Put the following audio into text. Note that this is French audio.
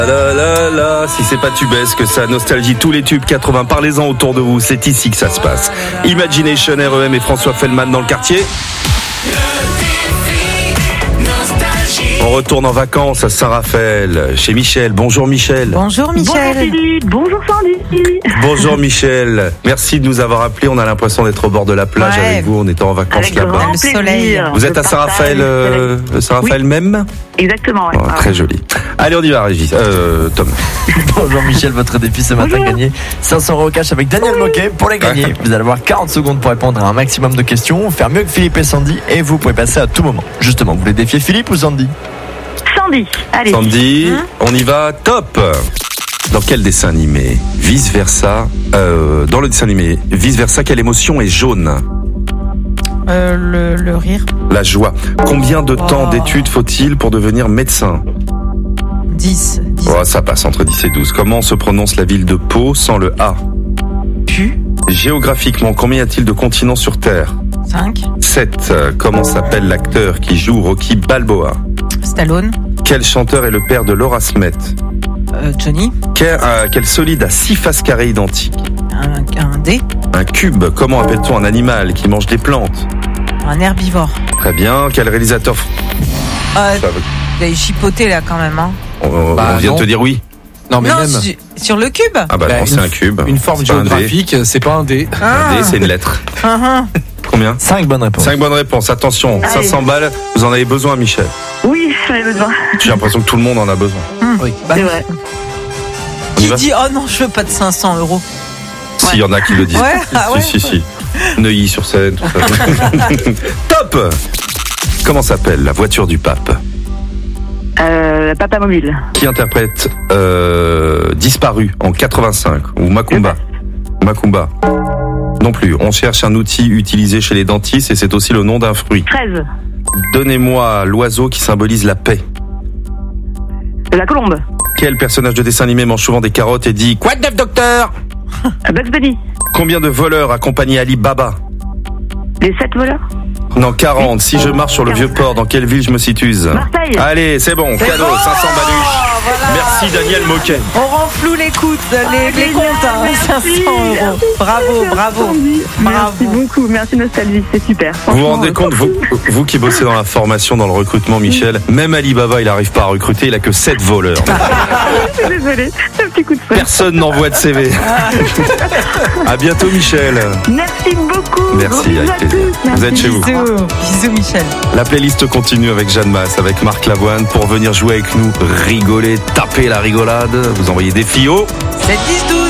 Là, là, là, si c'est pas tubesque, ça nostalgie tous les tubes 80. Parlez-en autour de vous, c'est ici que ça se passe. Imagination, REM et François Fellman dans le quartier. On retourne en vacances à Saint-Raphaël, chez Michel. Bonjour Michel. Bonjour Michel. Bonjour Philippe, bonjour Sandy. Bonjour Michel. Merci de nous avoir appelés. On a l'impression d'être au bord de la plage avec vous. On était en vacances Avec là-bas. grand Le soleil. plaisir. Vous êtes à Saint-Raphaël, Saint-Raphaël même. Exactement, ouais. Oh, très joli. Allez, on y va, Régis. Tom. Bonjour Michel, votre défi ce matin gagné 500 € cash avec Daniel Moquet. Pour les gagner, vous allez avoir 40 secondes pour répondre à un maximum de questions, faire mieux que Philippe et Sandy, et vous pouvez passer à tout moment. Justement, vous voulez défier Philippe ou Sandy? Sandy, allez. Sandy, on y va, top. Dans quel dessin animé, vice versa, dans le dessin animé, vice versa, quelle émotion est jaune? Le rire. La joie. Combien de temps d'études faut-il pour devenir médecin? 10. Oh, ça passe entre 10 et 12. Comment se prononce la ville de Pau sans le A? Pu. Géographiquement, combien y a-t-il de continents sur Terre? 5. 7. Comment s'appelle l'acteur qui joue Rocky Balboa? Stallone. Quel chanteur est le père de Laura Smet? Johnny. Quel solide a 6 faces carrées identiques? Un dé. Un cube. Comment appelle-t-on un animal qui mange des plantes? Un herbivore. Très bien. Quel réalisateur... Vous avez chipoté là quand même, hein. On vient de te dire oui. Non, mais Non, même. sur le cube. Ah bah non, c'est un cube. Une forme C'est pas un dé. géographique, c'est pas un dé. Un dé, c'est une lettre. Combien? 5 bonnes réponses. 5 bonnes réponses. Attention, Allez. 500 balles. Vous en avez besoin, Michel? Oui, j'en ai besoin. J'ai l'impression que tout le monde en a besoin. Oui. C'est vrai. On y Qui va? dit oh non, je veux pas de 500 €. S'il y en a qui le disent. Ouais, ah ouais. Si. Neuilly-sur-Seine, tout ça. Top! Comment s'appelle la voiture du pape? Papa Mobile. Qui interprète Disparu en 85 ou Macumba? Macumba. Non plus. On cherche un outil utilisé chez les dentistes et c'est aussi le nom d'un fruit. 13. Donnez-moi l'oiseau qui symbolise la paix. La colombe. Quel personnage de dessin animé mange souvent des carottes et dit « Quoi de neuf, docteur ?» Bugs Bunny. Combien de voleurs accompagnent Ali Baba? Les 7 voleurs. Non, 40. Si je marche sur le vieux port, dans quelle ville je me situe? Marseille. Allez, c'est bon. Cadeau, 500 baluches. Merci Daniel Moquet. On renfloue les comptes, les comptes, hein, 500 €. Bravo. Merci beaucoup, merci Nostalgie, c'est super. Vous vous rendez compte, vous qui bossez dans la formation, dans le recrutement, Michel, même Ali Baba, il n'arrive pas à recruter, il a que 7 voleurs. Je suis désolée, un petit coup de fouet. Personne n'envoie de CV. À bientôt Michel. Merci beaucoup. Merci, Gros bisous avec à plaisir. tous. Vous êtes chez vous. Bisous Michel. La playlist continue avec Jeanne Masse, avec Marc Lavoine pour venir jouer avec nous, rigoler, taper la rigolade. Vous envoyez des filles au 7 10 12.